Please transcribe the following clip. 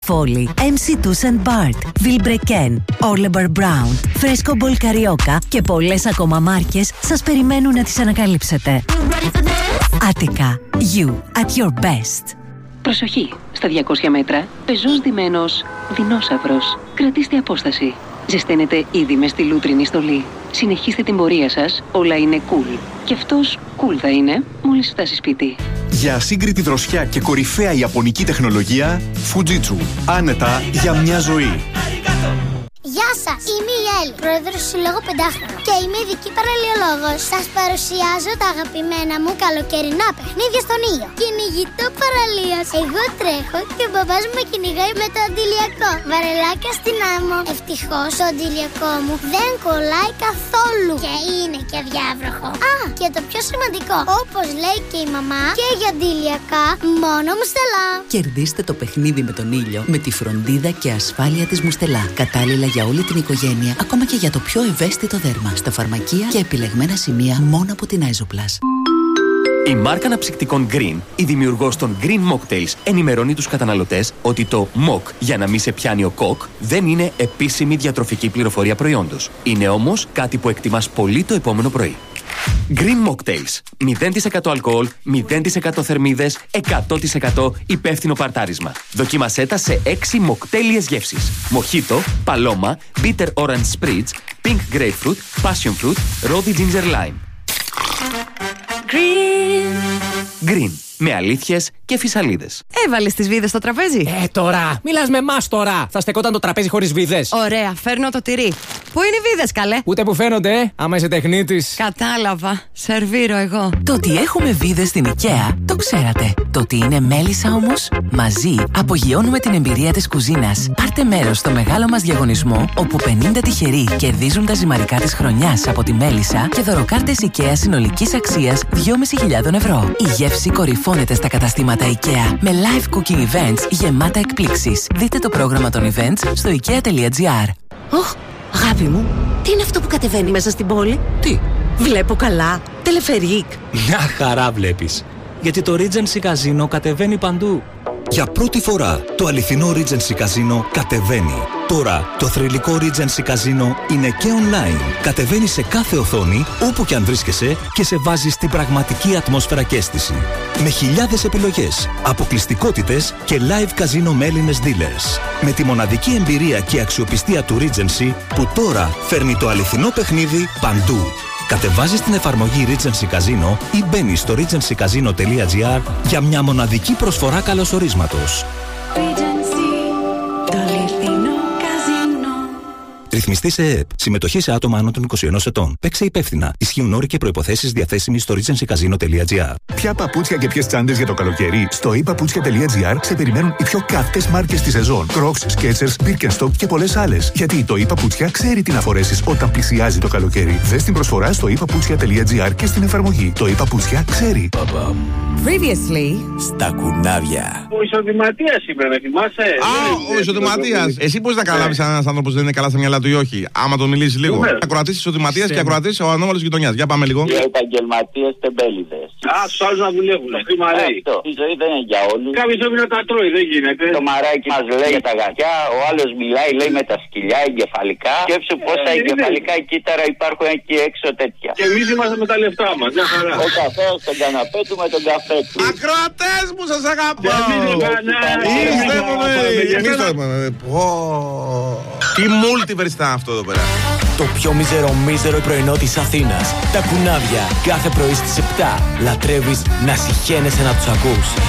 Foley, MC Tucson Bart, Vilebrequin, Orlebar Brown, Fresco Ball Carioca και πολλές ακόμα μάρκες σας περιμένουν να τις ανακαλύψετε. Attica. You at your best. Προσοχή! Στα 200 μέτρα, πεζός ντυμένος δεινόσαυρος. Κρατήστε απόσταση. Ζεσταίνετε ήδη μες στη λούτρινη στολή. Συνεχίστε την πορεία σας, όλα είναι cool. Και αυτός cool θα είναι μόλις φτάσει σπίτι. Για ασύγκριτη δροσιά και κορυφαία ιαπωνική τεχνολογία, Fujitsu. Άνετα για μια ζωή. Γεια σας, είμαι η Έλλη, πρόεδρος του Συλλόγου Πεντάχρονο και είμαι ειδική παραλιολόγος. Σας παρουσιάζω τα αγαπημένα μου καλοκαιρινά παιχνίδια στον ήλιο. Κυνηγητό παραλίας. Εγώ τρέχω και ο μπαμπάς μου με κυνηγάει με το αντιλιακό. Βαρελάκια στην άμμο. Ευτυχώς το αντιλιακό μου δεν κολλάει καθόλου και είναι και αδιάβροχο. Α, και το πιο σημαντικό, όπως λέει και η μαμά, και για αντιλιακά μόνο Μουστελά. Κερδίστε το παιχνίδι με τον ήλιο με τη φροντίδα και ασφάλεια της Μουστελά. Κατάλληλα για όλη την οικογένεια, ακόμα και για το πιο ευαίσθητο δέρμα. Στα φαρμακεία και επιλεγμένα σημεία μόνο από την Isoplas. Η μάρκα αναψυκτικών Green, η δημιουργός των Green Mocktails, ενημερώνει τους καταναλωτές ότι το Mock, για να μην σε πιάνει ο κοκ, δεν είναι επίσημη διατροφική πληροφορία προϊόντος. Είναι όμως κάτι που εκτιμάς πολύ το επόμενο πρωί. Green Mocktails. 0% αλκοόλ, 0% θερμίδες, 100% υπεύθυνο παρτάρισμα. Δοκίμασέ τα σε 6 μοκτέλιες γεύσεις. Μοχίτο, παλώμα, bitter orange spritz, pink grapefruit, passion fruit, rosy ginger lime. Green. Με αλήθειες και φυσαλίδες. Έβαλες τις βίδες στο τραπέζι. Τώρα! Μιλάς με εμάς τώρα! Θα στεκόταν το τραπέζι χωρίς βίδες. Ωραία, φέρνω το τυρί. Πού είναι οι βίδες, καλέ? Ούτε που φαίνονται, άμα είσαι τεχνίτης. Κατάλαβα. Σερβίρω εγώ. Το ότι έχουμε βίδες στην IKEA, το ξέρατε. Το ότι είναι μέλισσα όμως, μαζί απογειώνουμε την εμπειρία της κουζίνας. Πάρτε μέρος στο μεγάλο μας διαγωνισμό, όπου 50 τυχεροί κερδίζουν τα ζυμαρικά της χρονιάς από τη μέλισσα και δωροκάρτες IKEA συνολικής αξίας 2.500 ευρώ. Η γεύση κορυφώνεται στα καταστήματα IKEA με live cooking events γεμάτα εκπλήξεις. Δείτε το πρόγραμμα των events στο ikea.gr. Ωχ, αγάπη μου, τι είναι αυτό που κατεβαίνει μέσα στην πόλη? Τι? Βλέπω καλά. Τελεφερίκ. Μια χαρά βλέπεις. Γιατί το Regency Casino κατεβαίνει παντού. Για πρώτη φορά, το αληθινό Regency Casino κατεβαίνει. Τώρα, το θρυλικό Regency Casino είναι και online. Κατεβαίνει σε κάθε οθόνη, όπου και αν βρίσκεσαι, και σε βάζει στην πραγματική ατμόσφαιρα και αίσθηση. Με χιλιάδες επιλογές, αποκλειστικότητες και live casino με Έλληνες dealers. Με τη μοναδική εμπειρία και αξιοπιστία του Regency, που τώρα φέρνει το αληθινό παιχνίδι παντού. Κατεβάζεις την εφαρμογή Regency Casino ή μπαίνεις στο regencycasino.gr για μια μοναδική προσφορά καλωσορίσματος. Ρυθμιστή σε ΕΕΠ. Συμμετοχή σε άτομα άνω των 21 ετών. Παίξε υπεύθυνα. Ισχύουν όροι και προϋποθέσεις διαθέσιμοι στο regencycasino.gr. Ποια παπούτσια και ποιες τσάντες για το καλοκαίρι? Στο epaputsια.gr σε περιμένουν οι πιο καυτές μάρκες της σεζόν. Crocs, Skechers, Birkenstock και πολλές άλλες. Γιατί το ePaputsια ξέρει τι να φορέσεις όταν πλησιάζει το καλοκαίρι. Δες την προσφορά στο epaputsια.gr και στην εφαρμογή. Το ePaputsια ξέρει. Previously, στα κουνάβια. Ο ισοδηματίας είπε, με θυμάσαι? Ο ισοδηματίας. Εσύ πώς να καταλάβεις αν ένας άνθρωπος δεν είναι καλά στα μυαλά του ή όχι, άμα τον μιλήσεις λίγο? Ακροατής ισοδηματίας και ακροατής ο ανώμαλος γειτονιάς. Για πάμε λίγο. Οι επαγγελματίες τεμπέληδες. Τους άλλους να δουλεύουν. Η ζωή δεν είναι για όλους. Κάποιος πρέπει να τα τρώει, δεν γίνεται. Το μαράκι μας λέει για τα γατιά, ο άλλος μιλάει, λέει με τα σκυλιά, εγκεφαλικά. Σκέψου πόσα εγκεφαλικά κύτταρα υπάρχουν εκεί έξω τέτοια. Και εμείς είμαστε με τα λεφτά μας. Ο καφές στον καναπέ του με τον καφέ του. Ακροατές μου, σας αγαπάω! Είστε τι multiverse ήταν αυτό εδώ πέρα. Το πιο μίζερο πρωινό της Αθήνας. Τα κουνάβια. Κάθε πρωί στις 7. Λατρεύεις να συχαίνεσαι να τους ακούς.